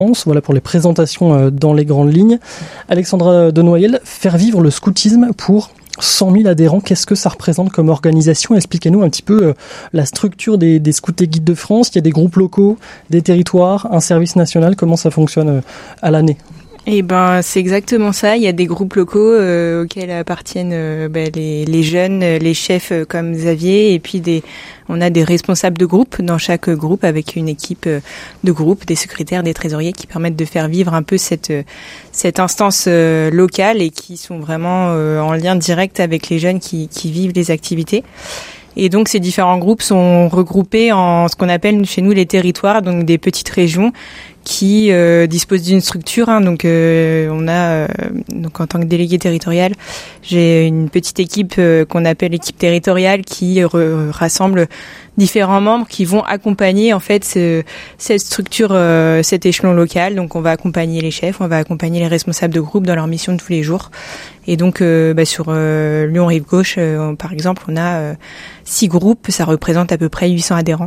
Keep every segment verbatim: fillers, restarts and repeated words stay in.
Voilà pour les présentations dans les grandes lignes. Alexandra Denoyel, faire vivre le scoutisme pour cent mille adhérents, qu'est-ce que ça représente comme organisation ? Expliquez-nous un petit peu la structure des, des scouts et guides de France. Il y a des groupes locaux, des territoires, un service national. Comment ça fonctionne à l'année ? Eh ben, c'est exactement ça. Il y a des groupes locaux euh, auxquels appartiennent euh, ben, les, les jeunes, les chefs euh, comme Xavier, et puis des, on a des responsables de groupe dans chaque groupe avec une équipe euh, de groupe, des secrétaires, des trésoriers qui permettent de faire vivre un peu cette euh, cette instance euh, locale et qui sont vraiment euh, en lien direct avec les jeunes qui, qui vivent les activités. Et donc ces différents groupes sont regroupés en ce qu'on appelle chez nous les territoires, donc des petites régions qui euh, disposent d'une structure. Hein, donc euh, on a euh, donc en tant que délégué territorial, j'ai une petite équipe euh, qu'on appelle l'équipe territoriale qui re- rassemble différents membres qui vont accompagner en fait ce, cette structure, euh, cet échelon local. Donc on va accompagner les chefs, on va accompagner les responsables de groupe dans leur mission de tous les jours. Et donc euh, bah, sur euh, Lyon Rive Gauche, euh, par exemple, on a euh, six groupes, ça représente à peu près huit cents adhérents.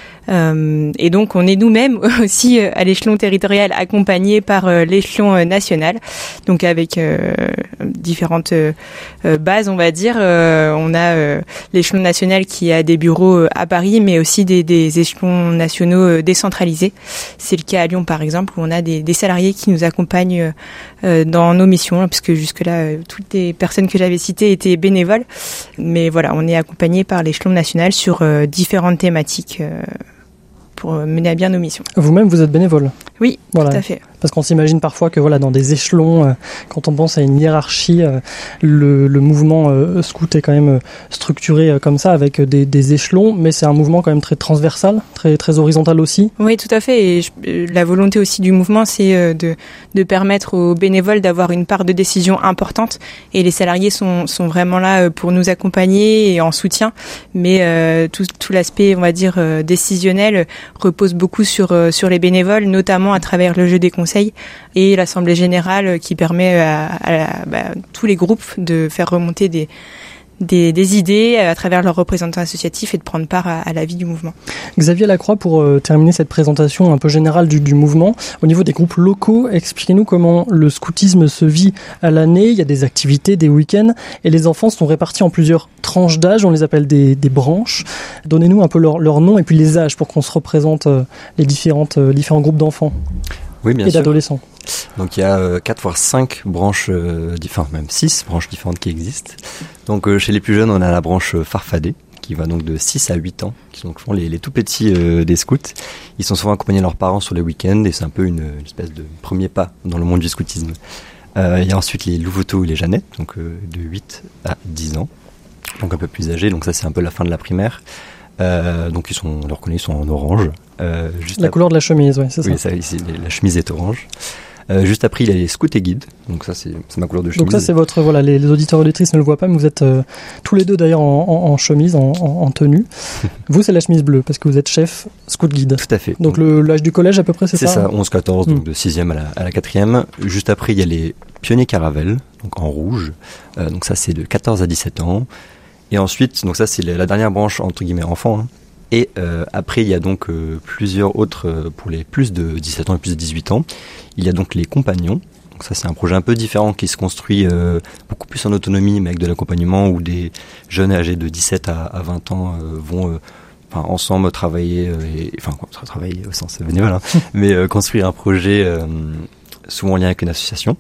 Euh, et donc on est nous-mêmes aussi euh, à l'échelon territorial accompagnés par euh, l'échelon euh, national, donc avec euh, différentes euh, bases on va dire. Euh, on a euh, l'échelon national qui a des bureaux euh, à Paris, mais aussi des, des échelons nationaux euh, décentralisés. C'est le cas à Lyon par exemple, où on a des, des salariés qui nous accompagnent euh, dans nos missions, parce que jusque-là euh, toutes les personnes que j'avais citées étaient bénévoles, mais voilà, on est accompagné par l'échelon national sur euh, différentes thématiques euh, pour mener à bien nos missions. Vous-même, vous êtes bénévole ? Oui, voilà. Tout à fait. Parce qu'on s'imagine parfois que voilà, dans des échelons, euh, quand on pense à une hiérarchie, euh, le, le mouvement euh, scout est quand même euh, structuré euh, comme ça, avec des, des échelons, mais c'est un mouvement quand même très transversal, très, très horizontal aussi. Oui, tout à fait. Et je, la volonté aussi du mouvement, c'est euh, de, de permettre aux bénévoles d'avoir une part de décision importante. Et les salariés sont, sont vraiment là pour nous accompagner et en soutien. Mais euh, tout, tout l'aspect, on va dire, euh, décisionnel repose beaucoup sur, euh, sur les bénévoles, notamment à travers le jeu des conseils et l'Assemblée Générale qui permet à, à, à bah, tous les groupes de faire remonter des, des, des idées à travers leurs représentants associatifs et de prendre part à, à la vie du mouvement. Xavier Lacroix, pour euh, terminer cette présentation un peu générale du, du mouvement, au niveau des groupes locaux, expliquez-nous comment le scoutisme se vit à l'année. Il y a des activités, des week-ends, et les enfants sont répartis en plusieurs tranches d'âge, on les appelle des, des branches. Donnez-nous un peu leur, leur nom et puis les âges pour qu'on se représente euh, les différentes, euh, différents groupes d'enfants. Oui, bien et sûr. d'adolescents. Donc il y a euh, quatre voire cinq branches, euh, différentes, même six branches différentes qui existent. Donc euh, chez les plus jeunes, on a la branche Farfadet, qui va donc de six à huit ans, qui sont font les, les tout petits euh, des scouts. Ils sont souvent accompagnés de leurs parents sur les week-ends, et c'est un peu une, une espèce de premier pas dans le monde du scoutisme. Euh, il y a ensuite les Louveteaux et les Jeannettes, donc euh, de huit à dix ans, donc un peu plus âgés, donc ça c'est un peu la fin de la primaire. Euh, donc ils sont, on les reconnaît, ils sont en orange. Euh, juste la ap- couleur de la chemise, ouais, c'est oui, ça. ça ici, la chemise est orange. Euh, juste après, il y a les scouts et guides. Donc ça, c'est, c'est ma couleur de chemise. Donc ça, c'est votre, voilà, les, les auditeurs et auditrices ne le voient pas, mais vous êtes euh, tous les deux d'ailleurs en, en, en chemise, en, en, en tenue. Vous, c'est la chemise bleue, parce que vous êtes chef scout guide. Tout à fait. Donc, donc le, l'âge du collège à peu près, c'est, c'est ça C'est ça, hein onze quatorze, donc mmh. de sixième à la, à la quatrième. Juste après, il y a les pionniers caravelles, donc en rouge. Euh, donc ça, c'est de quatorze à dix-sept ans. Et ensuite, donc ça, c'est la, la dernière branche, entre guillemets, enfant, hein. Et euh, après, il y a donc euh, plusieurs autres, euh, pour les plus de dix-sept ans et plus de dix-huit ans, il y a donc les compagnons. Donc ça, c'est un projet un peu différent qui se construit euh, beaucoup plus en autonomie, mais avec de l'accompagnement, où des jeunes âgés de dix-sept à, à vingt ans euh, vont euh, enfin, ensemble travailler, euh, et, enfin travailler au sens bénévole, hein, mais euh, construire un projet euh, souvent en lien avec une association.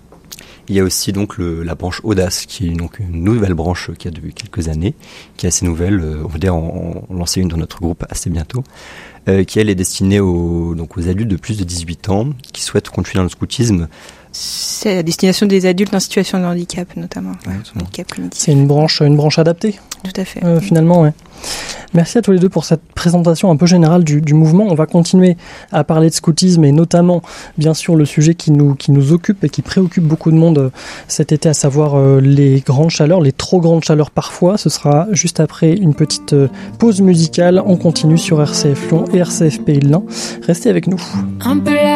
Il y a aussi donc le, la branche Audace, qui est donc une nouvelle branche qui a depuis quelques années, qui est assez nouvelle. Euh, on va dire en, en lancer une dans notre groupe assez bientôt, euh, qui elle est destinée aux, donc aux adultes de plus de dix-huit ans qui souhaitent continuer dans le scoutisme. C'est à destination des adultes en situation de handicap, notamment. Ouais, handicap cognitif. C'est une branche, une branche adaptée. Tout à fait. Euh, finalement, ouais. Merci à tous les deux pour cette présentation un peu générale du, du mouvement. On va continuer à parler de scoutisme et notamment, bien sûr, le sujet qui nous, qui nous occupe et qui préoccupe beaucoup de monde cet été, à savoir euh, les grandes chaleurs, les trop grandes chaleurs parfois. Ce sera juste après une petite euh, pause musicale. On continue sur R C F Lyon et R C F Pays de l'Ain. Restez avec nous. Un peu